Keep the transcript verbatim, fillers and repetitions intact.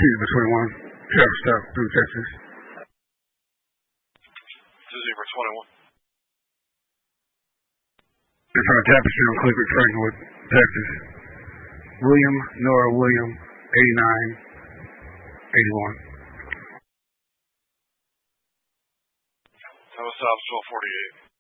Zebra twenty-one, traffic stop through Texas. Zebra twenty-one. In front of Tapestry on Clifford, Frankenwood, Texas. William, Nora William, eighty-nine, eighty-one. That was stop twelve forty-eight.